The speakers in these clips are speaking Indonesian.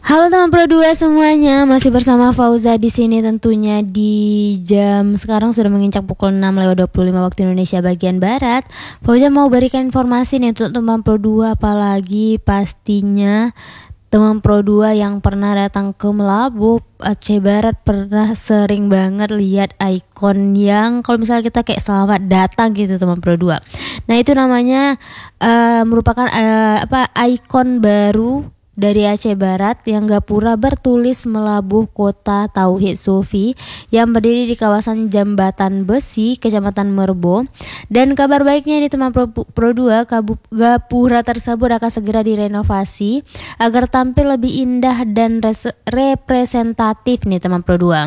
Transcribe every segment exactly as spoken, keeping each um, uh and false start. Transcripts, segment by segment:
Halo teman Pro dua semuanya, masih bersama Fauza di sini tentunya di jam sekarang sudah menginjak pukul enam lewat dua puluh lima waktu Indonesia bagian barat. Fauza mau berikan informasi nih untuk teman Pro dua, apalagi pastinya teman Pro dua yang pernah datang ke Melabu Aceh Barat pernah sering banget lihat ikon yang kalau misalnya kita kayak selamat datang gitu teman Pro dua. Nah, itu namanya uh, merupakan uh, apa ikon baru dari Aceh Barat yang gapura bertulis Melabuh Kota Tauhid Sufi yang berdiri di kawasan Jambatan Besi, Kecamatan Merbo. Dan kabar baiknya ini teman Pro, Pro dua, gapura tersebut akan segera direnovasi agar tampil lebih indah dan res, representatif nih teman Pro dua.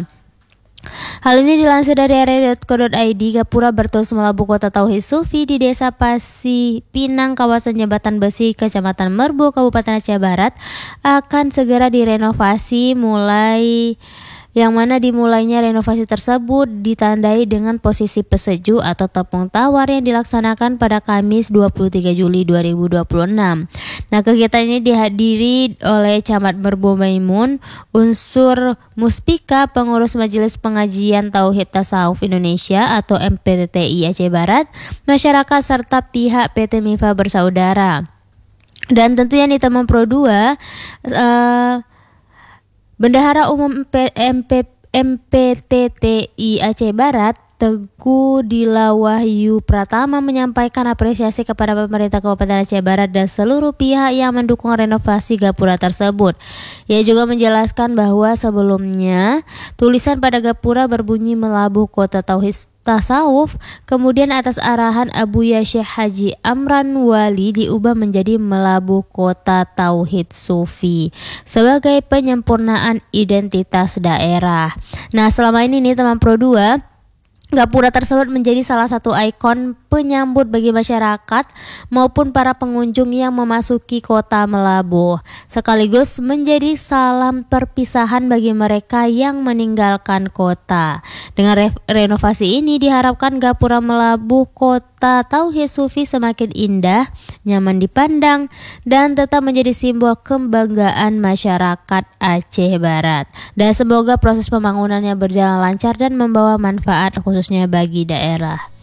Hal ini dilansir dari r r dot co dot i d. Gapura bertulis Melabuh Kota Tauhid Sufi di Desa Pasi Pinang, kawasan Jambatan Besi, Kecamatan Merbo, Kabupaten Aceh Barat akan segera direnovasi mulai yang mana dimulainya renovasi tersebut ditandai dengan posisi peseju atau tepung tawar yang dilaksanakan pada Kamis dua puluh tiga Juli dua ribu dua puluh enam. Nah, kegiatan ini dihadiri oleh Camat Merbo Maimun, unsur Muspika, pengurus Majelis Pengajian Tauhid Tasawuf Indonesia atau M P T T I Aceh Barat, masyarakat serta pihak P T Mifa Bersaudara. Dan tentunya nih teman Pro dua, uh, Bendahara Umum M P T T I Aceh Barat Teguh Dilawahyu Pratama menyampaikan apresiasi kepada pemerintah Kabupaten Aceh Barat dan seluruh pihak yang mendukung renovasi gapura tersebut. Ia juga menjelaskan bahwa sebelumnya tulisan pada gapura berbunyi Melabuh Kota Tauhid Tasawuf, kemudian atas arahan Abuya Syekh Haji Amran Wali diubah menjadi Melabuh Kota Tauhid Sufi sebagai penyempurnaan identitas daerah. Nah, selama ini nih teman Pro dua, gapura tersebut menjadi salah satu ikon penyambut bagi masyarakat maupun para pengunjung yang memasuki kota Melabuh, sekaligus menjadi salam perpisahan bagi mereka yang meninggalkan kota. Dengan re- renovasi ini diharapkan gapura Melabuh Kota Tauhid Sufi semakin indah, nyaman dipandang, dan tetap menjadi simbol kebanggaan masyarakat Aceh Barat. Dan semoga proses pembangunannya berjalan lancar dan membawa manfaat khususnya bagi daerah.